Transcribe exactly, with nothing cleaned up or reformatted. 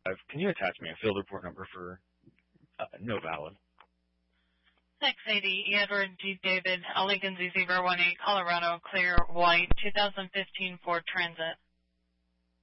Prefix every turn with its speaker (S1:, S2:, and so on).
S1: Can you attach me a field report number for uh, no valid?
S2: six eighty, Edward G. David, Lincoln Z zero one eight, Colorado, clear, white, two thousand fifteen Ford Transit.